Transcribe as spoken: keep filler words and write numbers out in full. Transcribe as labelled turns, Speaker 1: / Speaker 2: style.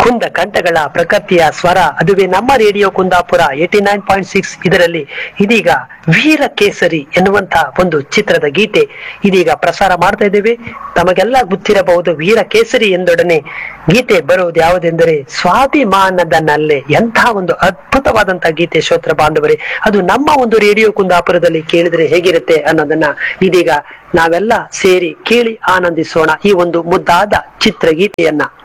Speaker 1: ಕುಂದ ಕಂಠಗಳ ಪ್ರಕೃತಿಯ ಸ್ವರ, ಅದುವೇ ನಮ್ಮ radio Kundapura eighty nine point six. ಇದರಲ್ಲಿ ಇದೀಗ ವೀರ ಕೇಸರಿ ಎನ್ನುವಂತ ಒಂದು ಚಿತ್ರದ ಗೀತೆ ಇದೀಗ ಪ್ರಸಾರ ಮಾಡ್ತಾ ಇದ್ದೇವೆ. ತಮಗೆಲ್ಲ ಗೊತ್ತಿರಬಹುದು ವೀರ ಕೇಸರಿ ಎಂದೊಡನೆ ಗೀತೆ ಬರುವುದು ಯಾವುದೆಂದರೆ ಸ್ವಾಭಿಮಾನದ ನಲ್ಲೆ. ಎಂತಹ ಒಂದು ಅದ್ಭುತವಾದಂತಹ ಗೀತೆ ಶ್ರೋತ್ರ ಬಾಂಧವರೇ, ಅದು ನಮ್ಮ ಒಂದು ರೇಡಿಯೋ ಕುಂದಾಪುರದಲ್ಲಿ ಕೇಳಿದ್ರೆ ಹೇಗಿರುತ್ತೆ ಅನ್ನೋದನ್ನ ಇದೀಗ ನಾವೆಲ್ಲ ಸೇರಿ ಕೇಳಿ ಆನಂದಿಸೋಣ ಈ ಒಂದು ಮುದ್ದಾದ ಚಿತ್ರಗೀತೆಯನ್ನ.